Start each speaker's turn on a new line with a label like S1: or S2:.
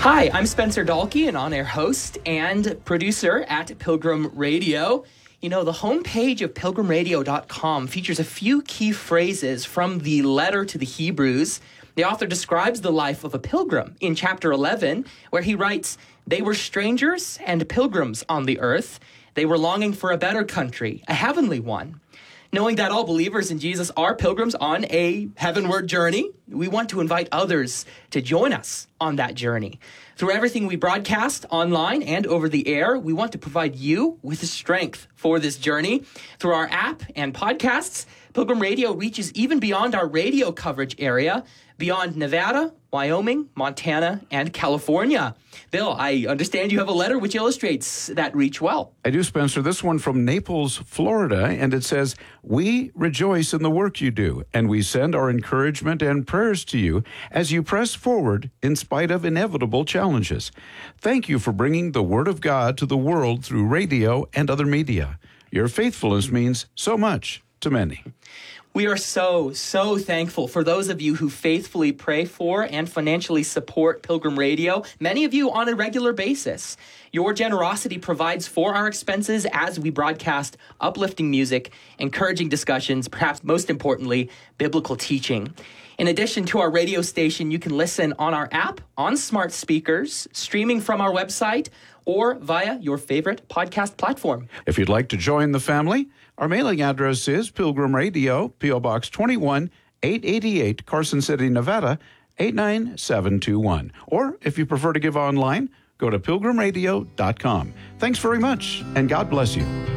S1: Hi, I'm Spencer Dahlke, an on-air host and producer at Pilgrim Radio. You know, the homepage of pilgrimradio.com features a few key phrases from the letter to the Hebrews. The author describes the life of a pilgrim in chapter 11, where he writes, "They were strangers and pilgrims on the earth. They were longing for a better country, a heavenly one." Knowing that all believers in Jesus are pilgrims on a heavenward journey, we want to invite others to join us on that journey. Through everything we broadcast online and over the air, we want to provide you with the strength for this journey. Through our app and podcasts, Pilgrim Radio reaches even beyond our radio coverage area, beyond Nevada, Wyoming, Montana, and California. Bill, I understand you have a letter which illustrates that reach well.
S2: I do, Spencer. This one from Naples, Florida, and it says, "We rejoice in the work you do, and we send our encouragement and prayers to you as you press forward in spite of inevitable challenges. Thank you for bringing the Word of God to the world through radio and other media. Your faithfulness means so much to many."
S1: We are so thankful for those of you who faithfully pray for and financially support Pilgrim Radio, many of you on a regular basis. Your generosity provides for our expenses as we broadcast uplifting music, encouraging discussions, perhaps most importantly, biblical teaching. In addition to our radio station, you can listen on our app, on smart speakers, streaming from our website, or via your favorite podcast platform.
S2: If you'd like to join the family, our mailing address is Pilgrim Radio, P.O. Box 21, 888, Carson City, Nevada, 89721. Or if you prefer to give online, go to pilgrimradio.com. Thanks very much, and God bless you.